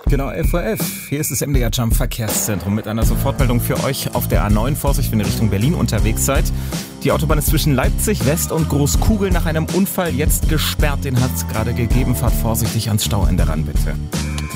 Genau, 11:11 Uhr. Hier ist das MDR Jump Verkehrszentrum mit einer Sofortmeldung für euch auf der A9. Vorsicht, wenn ihr Richtung Berlin unterwegs seid. Die Autobahn ist zwischen Leipzig West und Großkugel nach einem Unfall jetzt gesperrt. Den hat es gerade gegeben. Fahrt vorsichtig ans Stauende ran, bitte.